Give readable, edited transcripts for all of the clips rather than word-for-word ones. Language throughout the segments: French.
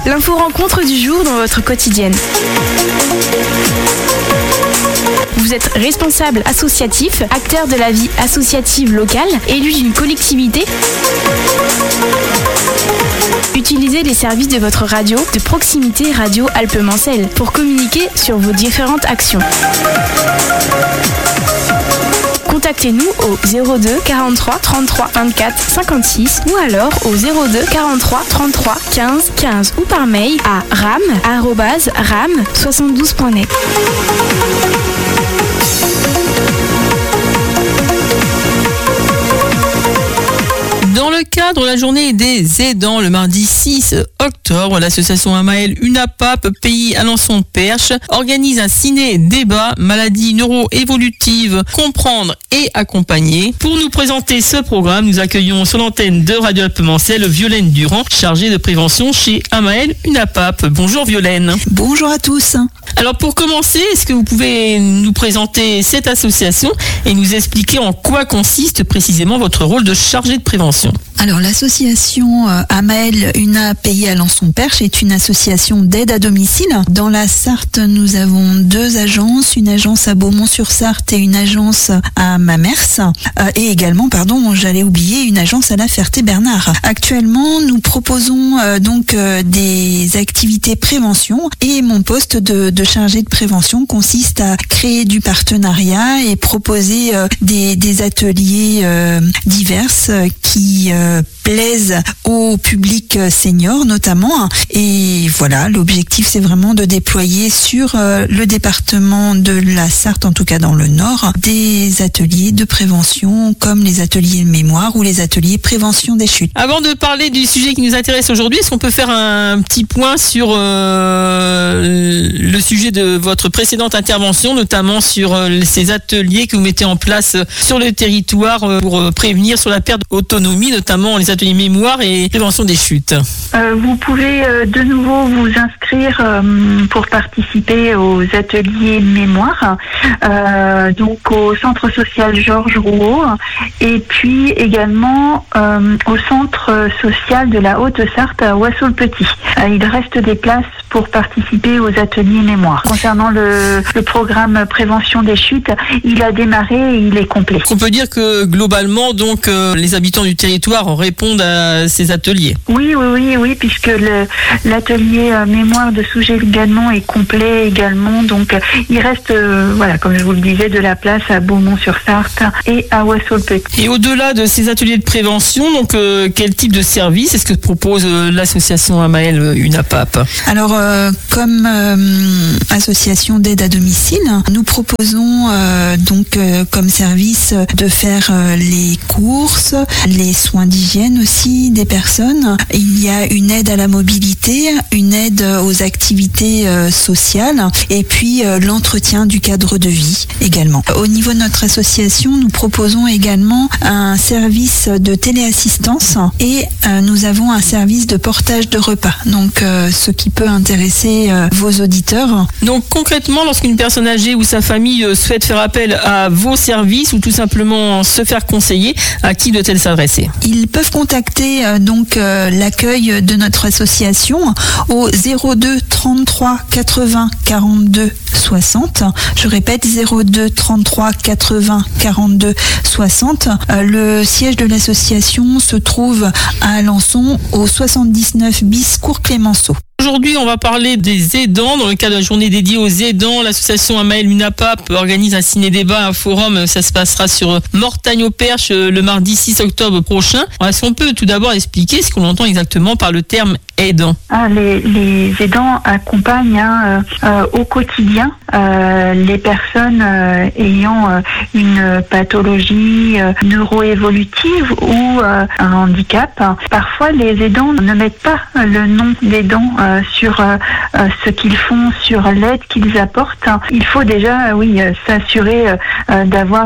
L'info rencontre du jour dans votre quotidienne. Vous êtes responsable associatif, acteur de la vie associative locale, élu d'une collectivité. Utilisez les services de votre radio de proximité Radio Alpes-Mancelles pour communiquer sur vos différentes actions. Contactez-nous au 02 43 33 24 56 ou alors au 02 43 33 15 15 ou par mail à ram@ram72.net. Dans le cadre de la journée des aidants, le mardi 6 octobre, l'association Amael UNAPAP Pays Alençon-Perche organise un ciné-débat maladies neuro-évolutives, comprendre et accompagner. Pour nous présenter ce programme, nous accueillons sur l'antenne de Radio Alpes-Mancelles Violaine Durand, chargée de prévention chez Amael UNAPAP. Bonjour Violaine. Bonjour à tous. Alors pour commencer, est-ce que vous pouvez nous présenter cette association et nous expliquer en quoi consiste précisément votre rôle de chargé de prévention ? Alors l'association Amael UNA Pays Alençon-Perche est une association d'aide à domicile. Dans la Sarthe, nous avons 2 agences, une agence à Beaumont-sur-Sarthe et une agence à Mamers. Et également, j'allais oublier, une agence à La Ferté-Bernard. Actuellement, nous proposons des activités prévention et mon poste de chargé de prévention consiste à créer du partenariat et proposer des ateliers divers qui plaisent au public senior notamment. Et voilà, l'objectif c'est vraiment de déployer sur le département de la Sarthe, en tout cas dans le Nord, des ateliers de prévention comme les ateliers mémoire ou les ateliers prévention des chutes. Avant de parler du sujet qui nous intéresse aujourd'hui, est-ce qu'on peut faire un petit point sur le sujet de votre précédente intervention, notamment sur ces ateliers que vous mettez en place sur le territoire pour prévenir sur la perte d'autonomie, notamment les ateliers mémoire et prévention des chutes. Vous pouvez de nouveau vous inscrire pour participer aux ateliers mémoire, donc au centre social Georges Rouault et puis également au centre social de la Haute-Sarthe à Oissau-le-Petit. Il reste des places pour participer aux ateliers mémoire. Concernant le programme prévention des chutes, il a démarré et il est complet. On peut dire que globalement, donc, les habitants du territoire répondent à ces ateliers. Oui, puisque l'atelier mémoire de Sougé-Ganon est complet également. Donc, il reste, comme je vous le disais, de la place à Beaumont-sur-Sarthe et à Oissau-le-Petit. Et au-delà de ces ateliers de prévention, donc, quel type de service est-ce que propose l'association Amael UNAPAP ? Alors, comme association d'aide à domicile, nous proposons comme service de faire les courses, les soins d'hygiène aussi des personnes. Il y a une aide à la mobilité, une aide aux activités sociales et puis l'entretien du cadre de vie également. Au niveau de notre association, nous proposons également un service de téléassistance et nous avons un service de portage de repas. Donc ce qui peut intéresser vos auditeurs. Donc concrètement, lorsqu'une personne âgée ou sa famille souhaite faire appel à vos services ou tout simplement se faire conseiller, à qui doit-elle s'adresser ? Ils peuvent contacter l'accueil de notre association au 02 33 80 42 60. Je répète, 02 33 80 42 60. Le siège de l'association se trouve à Alençon au 79 bis cours Clémenceau. Aujourd'hui, on va parler des aidants. Dans le cadre de la journée dédiée aux aidants, l'association Amael UNAPAP organise un ciné-débat, un forum. Ça se passera sur Mortagne-au-Perche le mardi 6 octobre prochain. Alors, est-ce qu'on peut tout d'abord expliquer ce qu'on entend exactement par le terme aidant ? Les aidants accompagnent au quotidien les personnes ayant une pathologie neuroévolutive ou un handicap. Parfois, les aidants ne mettent pas le nom d'aidant sur ce qu'ils font, sur l'aide qu'ils apportent. Il faut déjà, s'assurer d'avoir,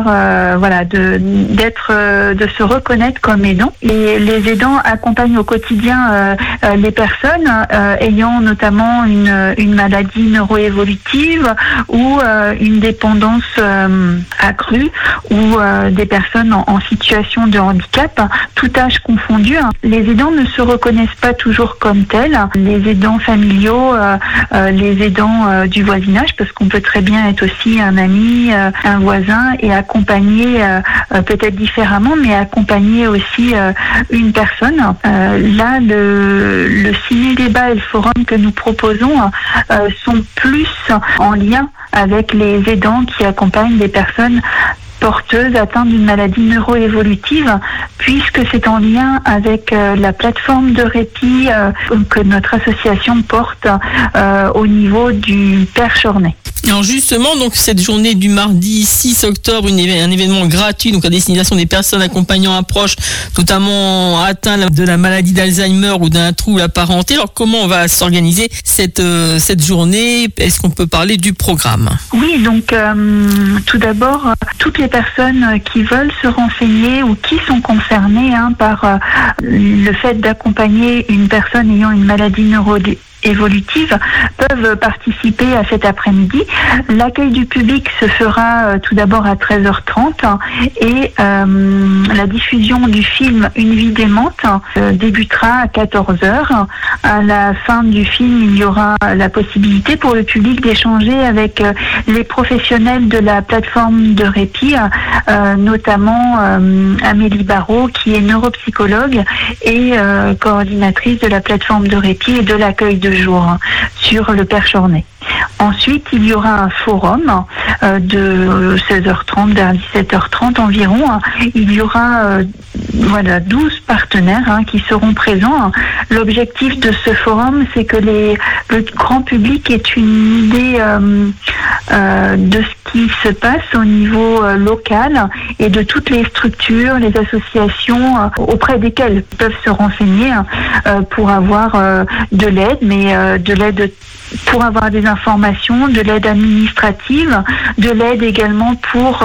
de se reconnaître comme aidant. Et les aidants accompagnent au quotidien les personnes ayant notamment une maladie neuroévolutive ou une dépendance accrue ou des personnes en situation de handicap, tout âge confondu. Les aidants ne se reconnaissent pas toujours comme tels. Les aidants aidants familiaux, les aidants du voisinage, parce qu'on peut très bien être aussi un ami, un voisin, et accompagner peut-être différemment, mais accompagner aussi une personne. Là, le ciné-débat et le forum que nous proposons sont plus en lien avec les aidants qui accompagnent des personnes porteuses atteintes d'une maladie neuroévolutive, puisque c'est en lien avec la plateforme de répit que notre association porte au niveau du Perche-Ornay. Alors justement, donc cette journée du mardi 6 octobre, un événement gratuit donc à destination des personnes accompagnant un proche, notamment atteint de la maladie d'Alzheimer ou d'un trouble apparenté. Alors comment on va s'organiser cette journée? Est-ce qu'on peut parler du programme? Oui, donc tout d'abord, toutes les personnes qui veulent se renseigner ou qui sont concernées par le fait d'accompagner une personne ayant une maladie neuroévolutive peuvent participer à cet après-midi. L'accueil du public se fera tout d'abord à 13h30 et la diffusion du film Une vie démente débutera à 14h. À la fin du film, il y aura la possibilité pour le public d'échanger avec les professionnels de la plateforme de répit, notamment Amélie Barrault qui est neuropsychologue et coordinatrice de la plateforme de répit et de l'accueil de jour sur le Perche-Ornay. Ensuite, il y aura un forum de 16h30 vers 17h30 environ. Il y aura 12 partenaires qui seront présents. L'objectif de ce forum, c'est que le grand public ait une idée de ce qui se passe au niveau local et de toutes les structures, les associations auprès desquelles ils peuvent se renseigner pour avoir de l'aide, mais de l'aide pour avoir des informations, de l'aide administrative, de l'aide également pour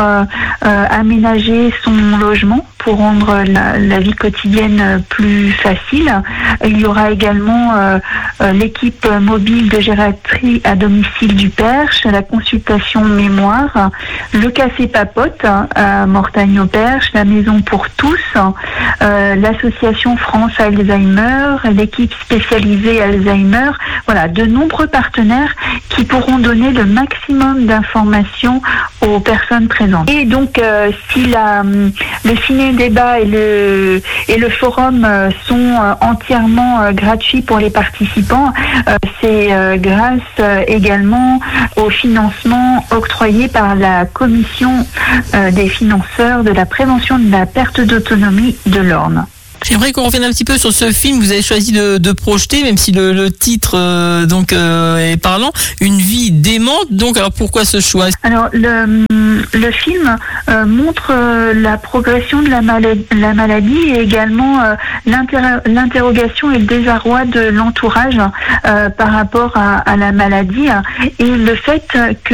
aménager son logement, pour rendre la vie quotidienne plus facile. Il y aura également l'équipe mobile de gériatrie à domicile du Perche, la consultation mémoire, le café papote à Mortagne-au-Perche, la maison pour tous, l'association France Alzheimer, l'équipe spécialisée Alzheimer. Voilà, de nombreux partenaires qui pourront donner le maximum d'informations aux personnes présentes. Et donc, si le ciné-débat et le forum sont entièrement gratuits pour les participants, c'est grâce également au financement octroyé par la commission des financeurs de la prévention de la perte d'autonomie de l'Orne. J'aimerais qu'on revienne un petit peu sur ce film que vous avez choisi de projeter, même si le titre est parlant, Une vie démente. Donc, alors pourquoi ce choix? Alors, le film montre la progression de la maladie et également l'interrogation et le désarroi de l'entourage par rapport à la maladie et le fait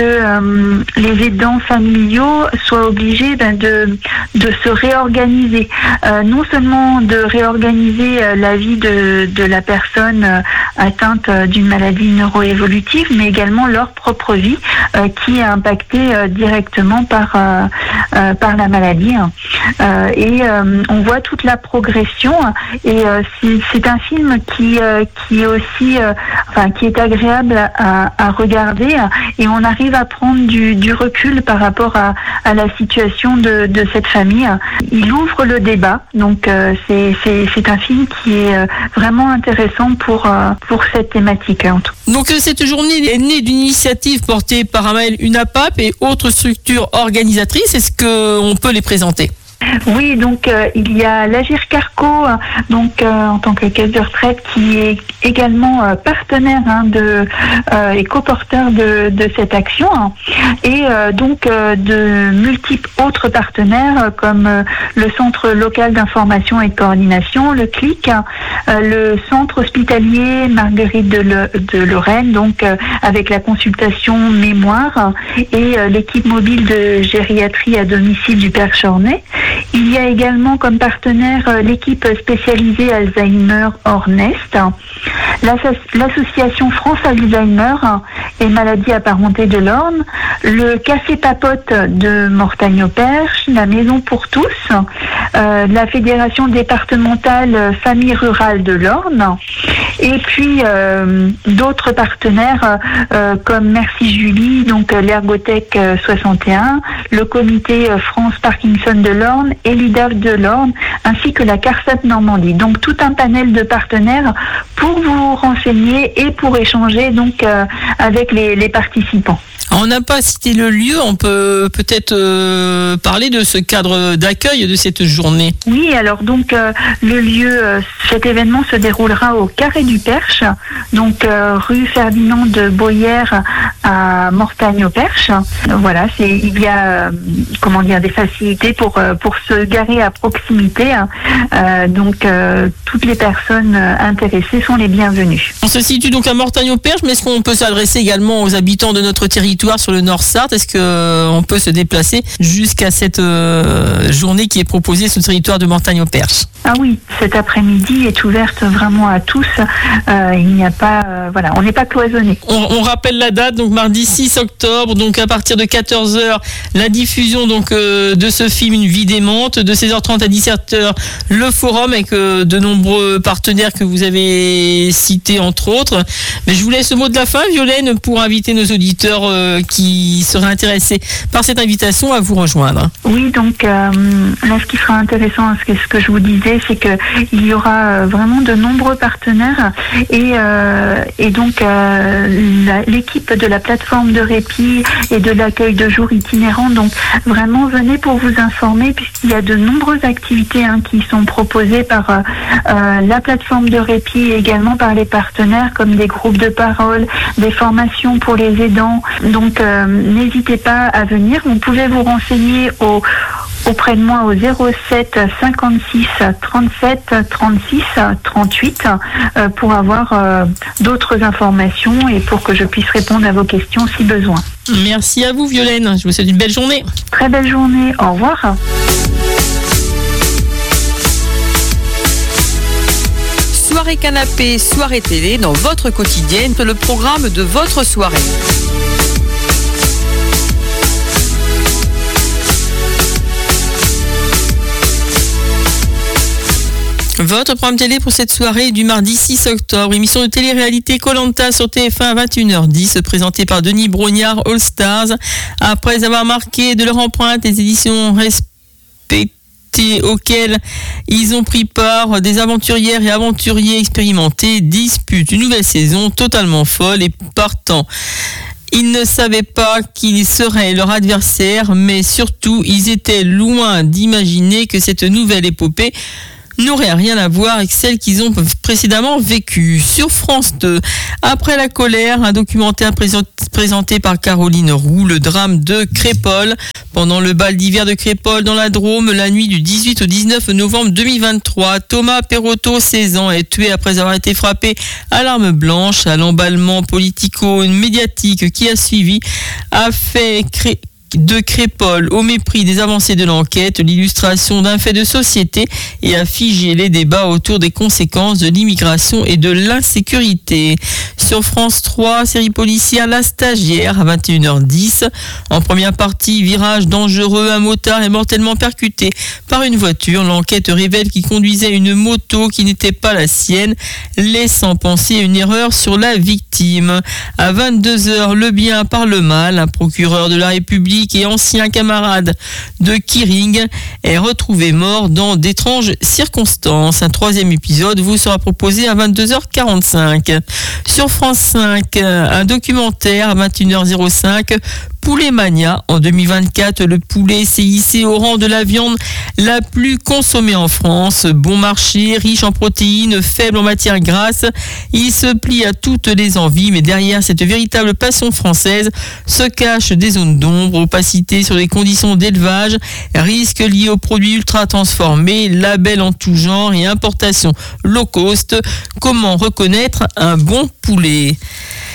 que les aidants familiaux soient obligés de se réorganiser. Non seulement de réorganiser la vie de la personne atteinte d'une maladie neuroévolutive, mais également leur propre vie qui est impactée directement par la maladie. Et on voit toute la progression et c'est un film qui est aussi qui est agréable à regarder et on arrive à prendre du recul par rapport à la situation de cette famille. Il ouvre le débat, donc c'est un film qui est vraiment intéressant pour cette thématique. Donc cette journée est née d'une initiative portée par Amael UNAPAP et autres structures organisatrices. Est-ce qu'on peut les présenter? Oui, donc il y a l'Agir Carco, en tant que caisse de retraite, qui est également partenaire et coporteur de cette action, et de multiples autres partenaires comme le Centre local d'information et de coordination, le CLIC, le Centre hospitalier Marguerite de Lorraine, avec la consultation mémoire, et l'équipe mobile de gériatrie à domicile du Perche-Ornay. Il y a également comme partenaire l'équipe spécialisée Alzheimer Ornest, l'association France Alzheimer et maladies apparentées de l'Orne, le Café Papote de Mortagne-au-Perche, la Maison pour tous, la Fédération départementale Famille Rurale de l'Orne, et puis d'autres partenaires comme Merci Julie, donc l'Ergothèque 61, le Comité France Parkinson de l'Orne et l'IDAF de l'Orne, ainsi que la CARSAT Normandie. Donc tout un panel de partenaires pour vous renseigner et pour échanger donc avec les participants. On n'a pas cité le lieu, on peut peut-être parler de ce cadre d'accueil de cette journée. Oui, alors donc le lieu, cet événement se déroulera au Carré du Perche, donc rue Ferdinand de Boyères à Mortagne-au-Perche. Voilà, il y a des facilités pour se garer à proximité. Donc toutes les personnes intéressées sont les bienvenues. On se situe donc à Mortagne-au-Perche, mais est-ce qu'on peut s'adresser également aux habitants de notre territoire sur le Nord-Sarthe? Est-ce qu'on peut se déplacer jusqu'à cette journée qui est proposée sur le territoire de Mortagne-au-Perche? Ah oui, cet après-midi est ouverte vraiment à tous. Il n'y a pas, on n'est pas cloisonné. On rappelle la date, donc mardi 6 octobre, donc à partir de 14h, la diffusion donc de ce film Une vie démente, de 16h30 à 17h, le forum avec de nombreux partenaires que vous avez cités entre autres. Mais je vous laisse le mot de la fin, Violaine, pour inviter nos auditeurs qui seraient intéressés par cette invitation à vous rejoindre. Oui, donc là, ce qui sera intéressant, ce que je vous disais, c'est que il y aura vraiment de nombreux partenaires et donc l'équipe de la plateforme de répit et de l'accueil de jour itinérant. Donc vraiment, venez pour vous informer puisqu'il y a de nombreuses activités qui sont proposées par la plateforme de répit et également par les partenaires comme des groupes de parole, des formations pour les aidants. Donc n'hésitez pas à venir. Vous pouvez vous renseigner auprès de moi au 07 56 37 36 38 pour avoir d'autres informations et pour que je puisse répondre à vos questions si besoin. Merci à vous, Violaine. Je vous souhaite une belle journée. Très belle journée. Au revoir. Soirée canapé, soirée télé, dans votre quotidienne, le programme de votre soirée. Votre programme télé pour cette soirée du mardi 6 octobre, émission de télé-réalité Koh-Lanta sur TF1 à 21h10, présentée par Denis Brognard All Stars. Après avoir marqué de leur empreinte les éditions respectées auxquelles ils ont pris part, des aventurières et aventuriers expérimentés disputent une nouvelle saison totalement folle et partant. Ils ne savaient pas qui serait leur adversaire, mais surtout, ils étaient loin d'imaginer que cette nouvelle épopée n'aurait rien à voir avec celle qu'ils ont précédemment vécue. Sur France 2, Après la colère, un documentaire présenté par Caroline Roux, le drame de Crépol. Pendant le bal d'hiver de Crépol dans la Drôme, la nuit du 18 au 19 novembre 2023, Thomas Perrotto, 16 ans, est tué après avoir été frappé à l'arme blanche. À l'emballement politico-médiatique qui a suivi a fait de Crépol au mépris des avancées de l'enquête, l'illustration d'un fait de société et a figé les débats autour des conséquences de l'immigration et de l'insécurité. Sur France 3, série policière La Stagiaire à 21h10. En première partie, virage dangereux, un motard est mortellement percuté par une voiture. L'enquête révèle qu'il conduisait une moto qui n'était pas la sienne, laissant penser à une erreur sur la victime. À 22h, le bien par le mal, un procureur de la République et ancien camarade de Kiring est retrouvé mort dans d'étranges circonstances. Un troisième épisode vous sera proposé à 22h45. Sur France 5, un documentaire à 21h05. Poulet Mania. En 2024, le poulet s'est hissé au rang de la viande la plus consommée en France. Bon marché, riche en protéines, faible en matières grasses. Il se plie à toutes les envies, mais derrière cette véritable passion française se cachent des zones d'ombre, opacité sur les conditions d'élevage, risques liés aux produits ultra transformés, labels en tout genre et importation low cost. Comment reconnaître un bon poulet ?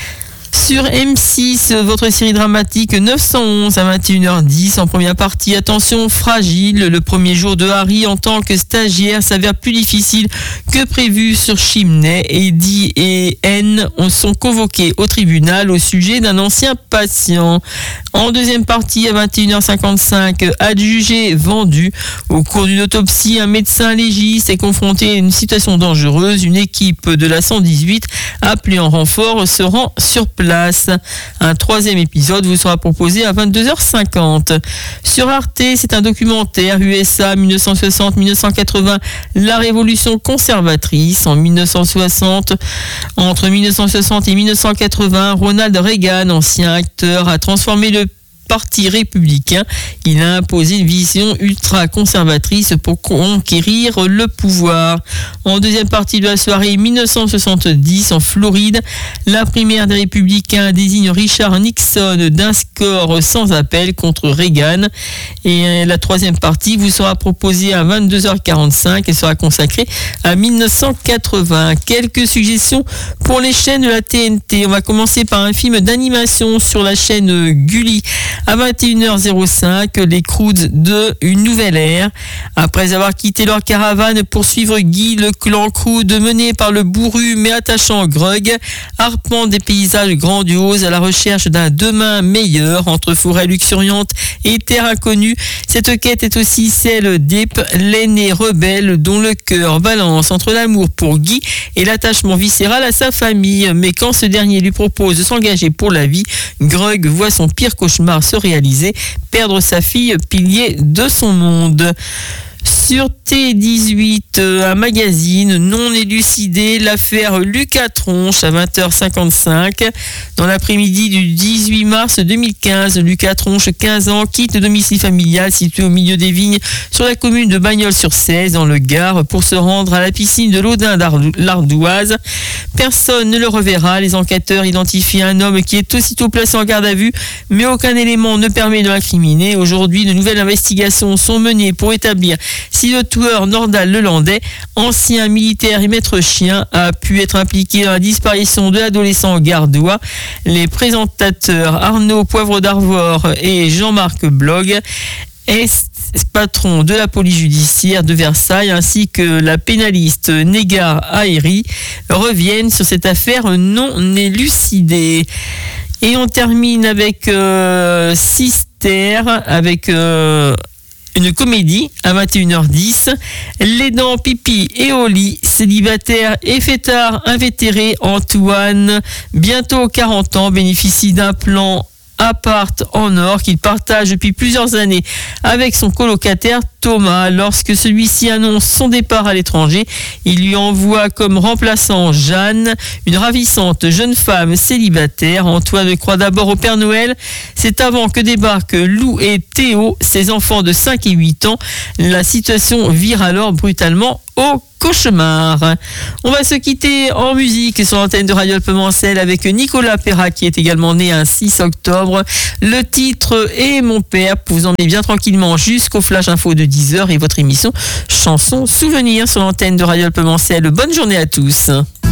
Sur M6, votre série dramatique 911 à 21h10 en première partie. Attention, fragile, le premier jour de Harry en tant que stagiaire s'avère plus difficile que prévu sur Chimney. Eddie et Anne sont convoqués au tribunal au sujet d'un ancien patient. En deuxième partie, à 21h55, adjugé vendu. Au cours d'une autopsie, un médecin légiste est confronté à une situation dangereuse. Une équipe de la 118 appelée en renfort se rend sur place. Un troisième épisode vous sera proposé à 22h50. Sur Arte, c'est un documentaire USA 1960-1980, la révolution conservatrice. En 1960, entre 1960 et 1980, Ronald Reagan, ancien acteur, a transformé le Parti républicain. Il a imposé une vision ultra-conservatrice pour conquérir le pouvoir. En deuxième partie de la soirée, 1970, en Floride, la primaire des républicains désigne Richard Nixon d'un score sans appel contre Reagan. Et la troisième partie vous sera proposée à 22h45 et sera consacrée à 1980. Quelques suggestions pour les chaînes de la TNT. On va commencer par un film d'animation sur la chaîne Gulli. À 21h05, les Croods de Une Nouvelle Ère. Après avoir quitté leur caravane pour suivre Guy, le clan Crood, mené par le bourru mais attachant Grug, arpente des paysages grandioses à la recherche d'un demain meilleur entre forêts luxuriantes et terres inconnues. Cette quête est aussi celle d'Ep, l'aîné rebelle dont le cœur balance entre l'amour pour Guy et l'attachement viscéral à sa famille. Mais quand ce dernier lui propose de s'engager pour la vie, Grug voit son pire cauchemar se réaliser, perdre sa fille, pilier de son monde. Sur T18, un magazine non élucidé, l'affaire Lucas Tronche à 20h55. Dans l'après-midi du 18 mars 2015, Lucas Tronche, 15 ans, quitte le domicile familial situé au milieu des vignes sur la commune de Bagnols-sur-Cèze dans le Gard pour se rendre à la piscine de l'Audin-l'Ardoise. Personne ne le reverra. Les enquêteurs identifient un homme qui est aussitôt placé en garde à vue, mais aucun élément ne permet de l'incriminer. Aujourd'hui, de nouvelles investigations sont menées pour établir si le tueur Nordal Lelandais, ancien militaire et maître chien, a pu être impliqué dans la disparition de l'adolescent gardois. Les présentateurs Arnaud Poivre d'Arvor et Jean-Marc Blog, ex-patron de la police judiciaire de Versailles, ainsi que la pénaliste Négar Aéry, reviennent sur cette affaire non élucidée. Et on termine avec Sister, avec une comédie à 21h10. Les dents, pipi et au lit, célibataire et fêtard invétéré, Antoine, bientôt 40 ans, bénéficie d'un plan appart en or qu'il partage depuis plusieurs années avec son colocataire Thomas. Lorsque celui-ci annonce son départ à l'étranger, il lui envoie comme remplaçant Jeanne, une ravissante jeune femme célibataire. Antoine croit d'abord au Père Noël. C'est avant que débarquent Lou et Théo, ses enfants de 5 et 8 ans. La situation vire alors brutalement au cauchemar. On va se quitter en musique sur l'antenne de Radio Alpemancel avec Nicolas Perra qui est également né un 6 octobre. Le titre est Mon Père, pour vous emmener bien tranquillement jusqu'au flash info de 10h et votre émission Chansons Souvenirs sur l'antenne de Radio Alpemancel. Bonne journée à tous.